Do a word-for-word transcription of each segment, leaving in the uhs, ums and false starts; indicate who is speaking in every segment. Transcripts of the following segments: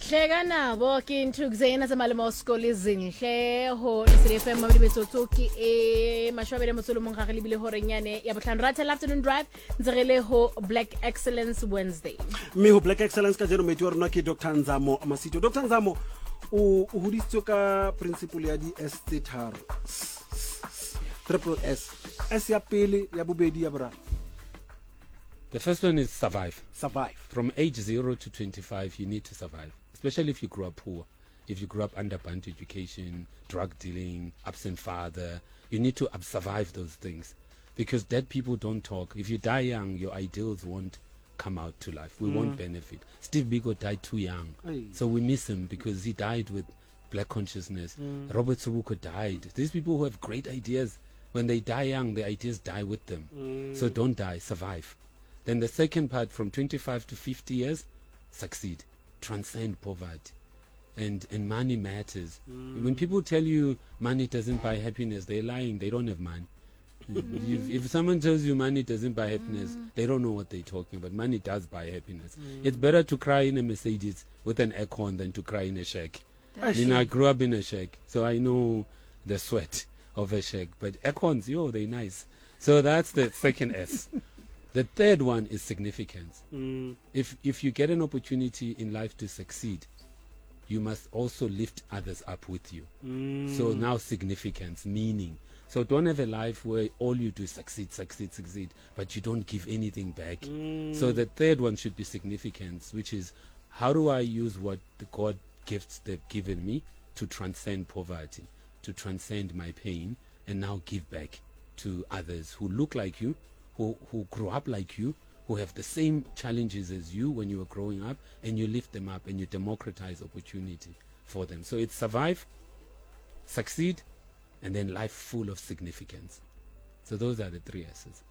Speaker 1: Hleka nabo ke inthukuzena zamalemo school izinhle ho S F M mabili besotsoki e mashwabele motsolo mong gagele bile hore nyane ya botlhano rata afternoon drive ntsegele ho Black Excellence Wednesday
Speaker 2: me ho Black Excellence ka jeno meti wa rona ke Doctor Nzamo Masito. Doctor Nzamo o hodisitswe ka principle ya di S tharo triple S S ya pele ya bobedi ya bra.
Speaker 3: The first one is survive.
Speaker 2: Survive.
Speaker 3: From age zero to twenty-five, you need to survive. Especially if you grew up poor. If you grew up under band education, drug dealing, absent father, you need to survive those things. Because dead people don't talk. If you die young, your ideals won't come out to life. We mm. won't benefit. Steve Biko died too young. Aye. So we miss him because he died with black consciousness. Mm. Robert Sobuko died. These people who have great ideas, when they die young, the ideas die with them. Mm. So don't die, survive. Then the second part, from twenty-five to fifty years, succeed, transcend poverty. And and money matters. Mm. When people tell you money doesn't buy happiness, they're lying. They don't have money. if, if someone tells you money doesn't buy happiness, mm. they don't know what they're talking about. Money does buy happiness. Mm. It's better to cry in a Mercedes with an aircon than to cry in a shack. I mean, I grew up in a shack, so I know the sweat of a shack. But aircons, yo, they're nice. So that's the second S. The third one is significance. Mm. If if you get an opportunity in life to succeed, you must also lift others up with you. Mm. So now significance, meaning. So don't have a life where all you do is succeed, succeed, succeed, but you don't give anything back. Mm. So the third one should be significance, which is how do I use what the God gifts they've given me to transcend poverty, to transcend my pain, and now give back to others who look like you, Who, who grew up like you, who have the same challenges as you when you were growing up, and you lift them up and you democratize opportunity for them. So it's survive, succeed, and then life full of significance. So those are the three S's.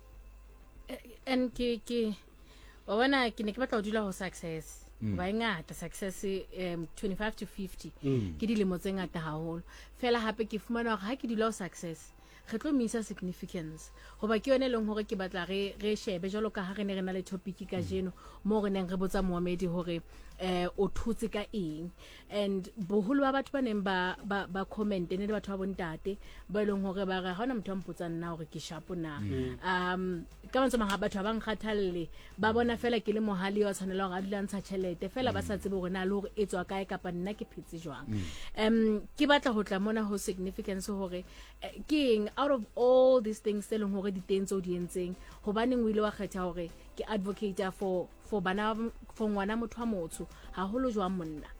Speaker 1: And ke ke wa bona ke ne ke batla ho dula ho success. Ba ngata success um twenty-five to fifty. Ke dilemo tse ngata haholo. Fela hape ke fumana hore ha ke dula ho success re tlo misa significance hoba ke yone leng hore ke batla re re shebe jalo ka ha re ne re na le topic ka jeno mo re neng re botsa Mohamedi hore eh o thutse ka eng and boholo ba batho ba neng ba ba comment ne le batho ba bontate ba leng hore ba re ha ona motho a mpotsang nna hore ke sharp na um ka mantse mang ha batho ba nkgathalle ba bona fela ke le mohali wa tshwanela hore a dula ntsha chelete fela ba sa tsebe hore na le hore e tswa kae kapa nna ke phetse jwang um ke batla ho tla mona ho significance hore ke eng out of all these things tse leng hore di teng tso di entseng hobaneng o ile wa kgetha hore ke advocate for for bana for ngwana motho a motsho haholo jwang monna?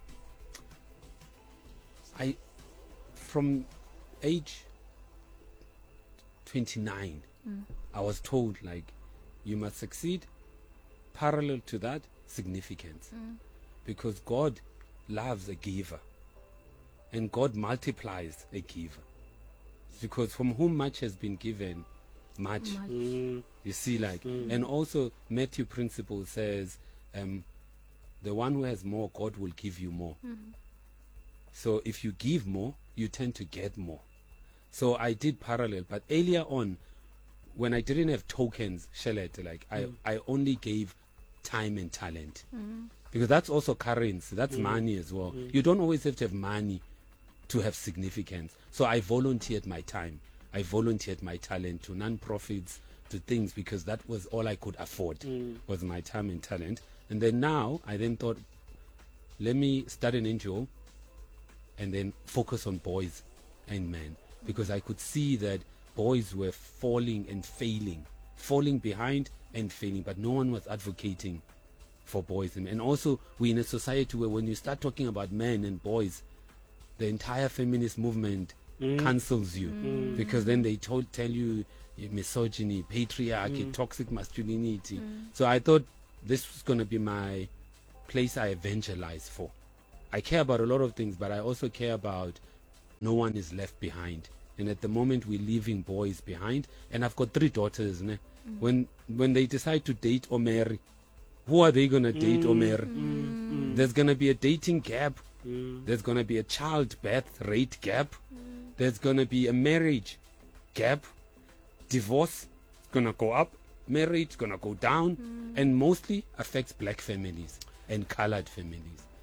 Speaker 3: I from age twenty-nine mm. I was told like you must succeed, parallel to that significance, mm. because God loves a giver and God multiplies a giver. Because from whom much has been given, much. much. Mm. You see, like, mm. and also Matthew principle says, um, the one who has more, God will give you more. Mm. So if you give more, you tend to get more. So I did parallel, but earlier on, when I didn't have tokens, Shelete, like mm. I, I only gave time and talent, mm. because that's also currency. That's mm. money as well. Mm. You don't always have to have money to have significance. So I volunteered my time. I volunteered my talent to non-profits, to things, because that was all I could afford, mm. was my time and talent. And then now, I then thought, let me start an N G O and then focus on boys and men, because I could see that boys were falling and failing, falling behind and failing, but no one was advocating for boys and men. And also, we're in a society where when you start talking about men and boys, the entire feminist movement mm. cancels you, mm. because then they told, tell you misogyny, patriarchy, mm. toxic masculinity. Mm. So I thought this was going to be my place I evangelize for. I care about a lot of things, but I also care about no one is left behind. And at the moment, we're leaving boys behind. And I've got three daughters. Ne? Mm. When when they decide to date or marry, who are they going to date mm. or marry? Mm. There's going to be a dating gap. Mm. There's going to be a childbirth rate gap. Mm. There's going to be a marriage gap. Divorce is going to go up. Marriage is going to go down. Mm. And mostly affects black families and colored families.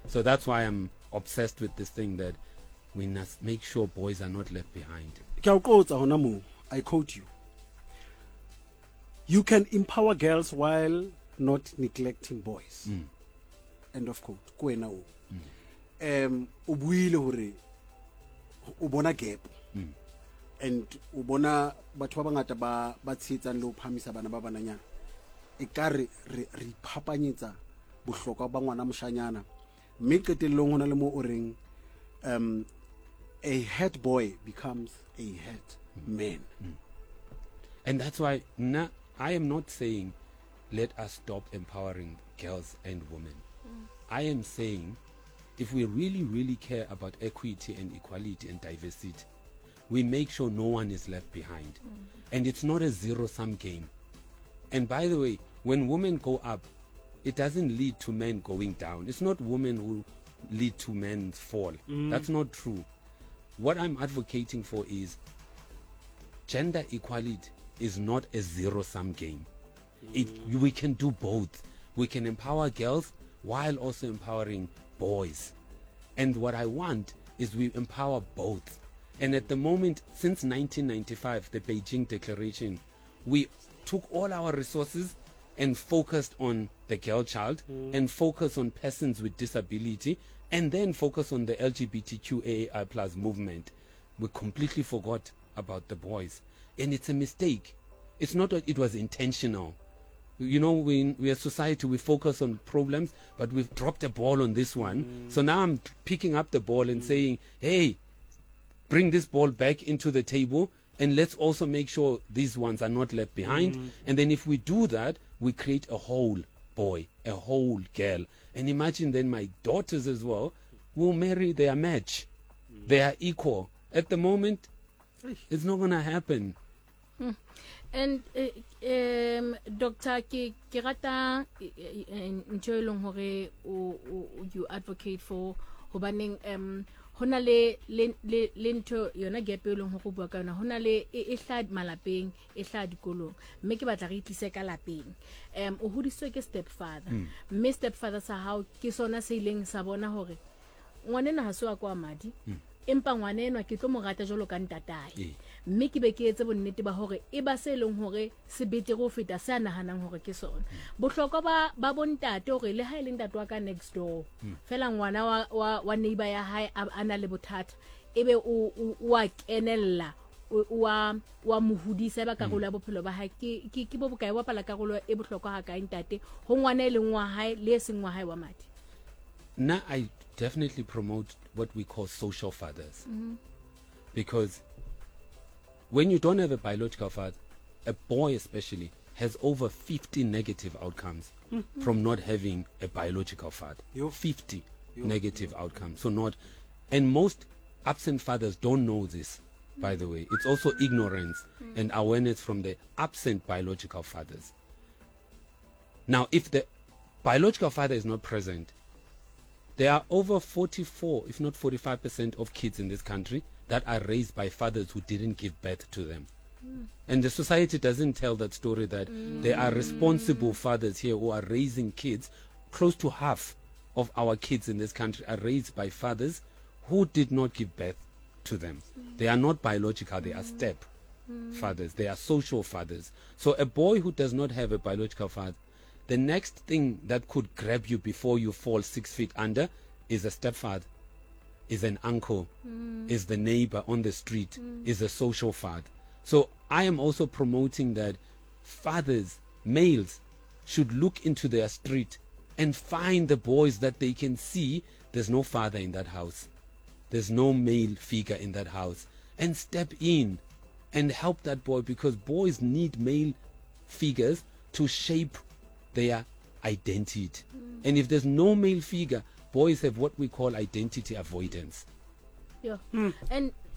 Speaker 3: So that's why I'm obsessed with this thing that we must make sure boys are not left behind.
Speaker 2: Ke a o qotsa hona moo. I quote you. You can empower girls while not neglecting boys.
Speaker 3: Mm.
Speaker 2: End of quote. Ko wena o. Um o buile hore o bona gap.
Speaker 3: Mm.
Speaker 2: And o bona batho ba bangata ba ba tshetsang le o phamisa bana ba bananyana. E ka re re re phapanyetsa bohlokwa ba ngwana moshanyana. Mme qetellong hona le mo o reng um a head boy becomes a head man.
Speaker 3: Mm. And that's why na, I am not saying let us stop empowering girls and women. Mm. I am saying if we really, really care about equity and equality and diversity, we make sure no one is left behind. Mm. And it's not a zero-sum game. And by the way, when women go up, it doesn't lead to men going down. It's not women who lead to men's fall. Mm. That's not true. What I'm advocating for is gender equality is not a zero-sum game. It, we can do both. We can empower girls while also empowering boys. And what I want is we empower both. And at the moment, since nineteen ninety-five, the Beijing Declaration, we took all our resources and focused on the girl child mm. and focused on persons with disability and then focused on the L G B T Q A I plus movement. We completely forgot about the boys. And it's a mistake. It's not that it was intentional. You know, we, we are society, we focus on problems, but we've dropped the ball on this one. Mm. So now I'm picking up the ball and mm. saying, hey, bring this ball back into the table and let's also make sure these ones are not left behind. Mm. And then if we do that, we create a whole boy, a whole girl. And imagine then my daughters as well will marry their match. Mm. They are equal. At the moment, it's not going to happen.
Speaker 1: Hmm. And uh, um, Doctor ke ke rata ntho e leng hore you advocate for hobaneng um hona le le le ntho yona gap e leng hore bua ka yona hona le e hla malapeng e hla dikolong mme ke batla re itlise ka lapeng um o hodiswe ke stepfather mme stepfather sa hao ke sona se ileng sa bona hore ngwanena ha se wa kwa madi empa ngwanenwa ke tlo mo rata jolo ka ntatae mme ke be ke etse bonnete ba hore e ba se leng hore se betere go feta se a nahanang hore ke sona bohlokwa ba ba bontate hore le ha ile ntate wa ka next door fela ngwana wa wa, wa neighbor ya hae ana le bothata ebe o wa kenella wa wa mohudisa ba karolo ya bophelo ba hae ke ke bo bokae wa pala karolo e bohlokwa ha ka ntate ho ngwana ile ngwa hae le seng ngwa hae wa madi.
Speaker 3: Now I definitely promote what we call social fathers. Mm-hmm. Because when you don't have a biological father, a boy especially has over fifty negative outcomes mm-hmm. from not having a biological father. Yo. fifty Yo. negative Yo. outcomes. So not, and most absent fathers don't know this, by the way. It's also ignorance mm-hmm. and awareness from the absent biological fathers. Now, if the biological father is not present, there are over forty-four, if not forty-five percent of kids in this country that are raised by fathers who didn't give birth to them. Mm. And the society doesn't tell that story that mm. there are responsible fathers here who are raising kids. Close to half of our kids in this country are raised by fathers who did not give birth to them. Mm. They are not biological, they are step mm. fathers, they are social fathers. So a boy who does not have a biological father, the next thing that could grab you before you fall six feet under is a stepfather, is an uncle, mm. is the neighbor on the street, mm. is a social father. So I am also promoting that fathers, males, should look into their street and find the boys that they can see there's no father in that house. There's no male figure in that house. And step in and help that boy, because boys need male figures to shape their identity. Mm. And if there's no male figure, boys have what we call identity avoidance.
Speaker 1: Yeah. Mm. And